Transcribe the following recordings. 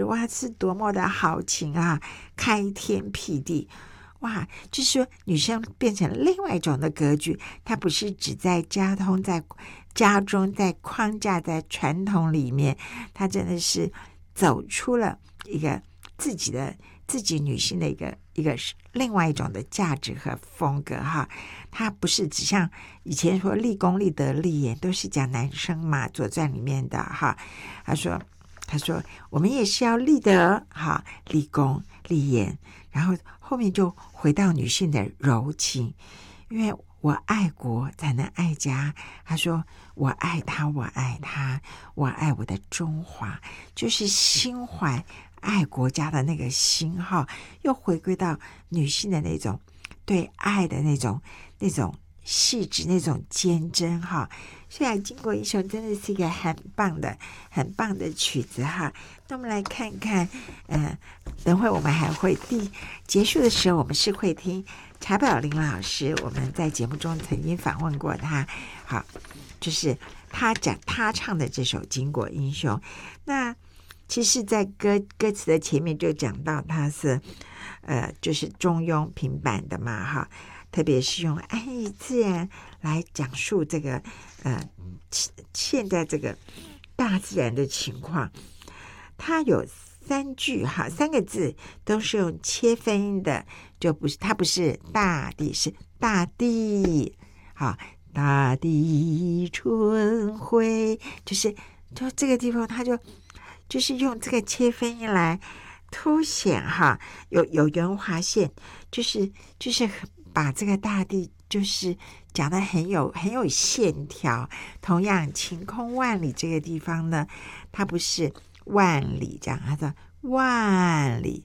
哇，是多么的豪情啊，开天辟地。哇，就是说女生变成另外一种的格局，她不是只在家中，在框架，在传统里面，她真的是走出了一个自己女性的一个另外一种的价值和风格哈。她不是只像以前说立功立德立言都是讲男生嘛，《左传》里面的哈。他说我们也是要立德哈，立功立言，然后后面就回到女性的柔情，因为我爱国才能爱家。他说我爱他，我爱他，我爱我的中华，就是心怀爱国家的那个心哈，又回归到女性的那种对爱的那种细致，那种坚贞哈。所以经国英雄真的是一个很棒的曲子哈。那我们来看看，等会我们还会结束的时候，我们是会听查宝林老师，我们在节目中曾经访问过他，好，就是他唱的这首《经国英雄》。那其实在歌词的前面就讲到他是就是中庸平板的嘛哈，特别是用安逸自然来讲述这个现在这个大自然的情况。它有3句哈，3个字都是用切分音的，它不是大地，是大地，好，大地春晖，就这个地方，它就是用这个切分音来凸显哈，有圆滑线，就是把这个大地就是讲得很有线条。同样晴空万里这个地方呢，它不是万里这样，它说万里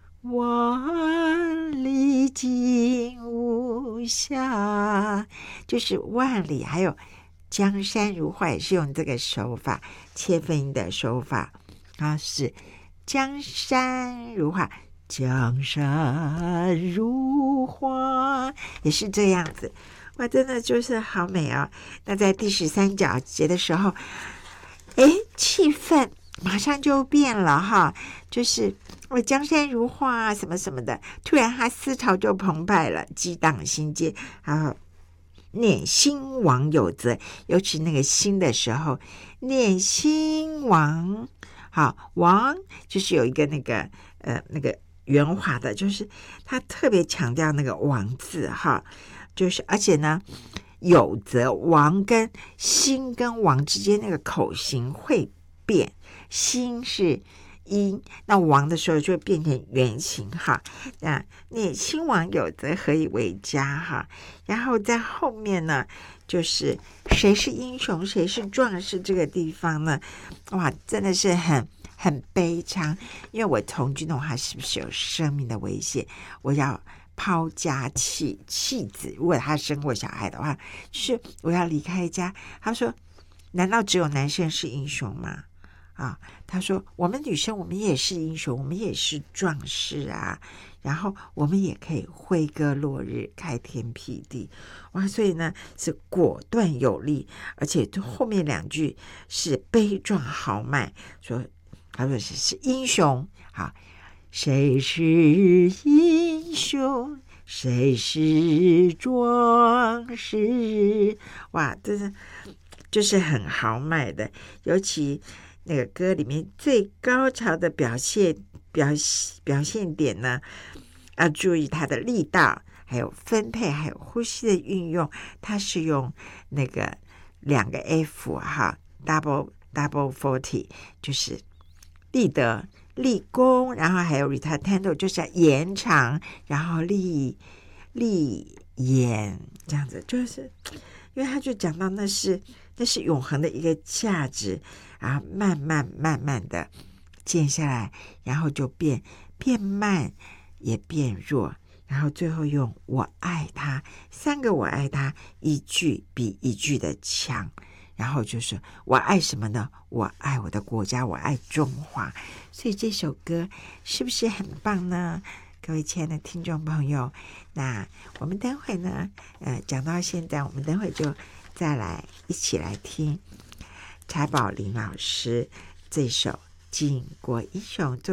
静无暇，就是万里。还有江山如画也是用这个手法，切分音的手法啊，是江山如画，江山如画也是这样子。哇，真的就是好美哦。那在第13角节的时候，气氛马上就变了哈，就是江山如画什么什么的，突然他思潮就澎湃了，激荡心间，然后念兴亡有责，尤其那个兴的时候，念兴亡，好，亡就是有一个那个圆滑的，就是他特别强调那个亡字哈，就是而且呢有责，亡跟兴跟亡之间那个口型会变，兴是音，那亡的时候就会变成圆形哈。那你兴亡有责，何以为家哈？然后在后面呢，就是谁是英雄，谁是壮士这个地方呢，哇，真的是很悲伤。因为我从军的话，是不是有生命的危险？我要抛家弃子，如果他生过小孩的话，就是我要离开家。他说难道只有男生是英雄吗？他说我们女生我们也是英雄，我们也是壮士啊，然后我们也可以挥戈落日，开天辟地。哇，所以呢是果断有力，而且后面2句是悲壮豪迈，他说是英雄，好，谁是英雄，谁是壮士。哇，这是就是很豪迈的，尤其那个歌里面最高潮的表现点呢，要注意它的力道，还有分配，还有呼吸的运用。它是用那个2个 F 哈 ，double 40，就是立德、立功，然后还有 retardando， 就是要延长，然后立言这样子，就是因为他就讲到那是永恒的一个价值，然后慢慢的渐下来，然后就变慢也变弱，然后最后用我爱他，3个我爱他，一句比一句的强。然后就是我爱什么呢？我爱我的国家，我爱中华。所以这首歌是不是很棒呢？各位亲爱的听众朋友，那我们等会呢讲到现在，我们等会就再来一起来听柴宝林老师这首《经国英雄》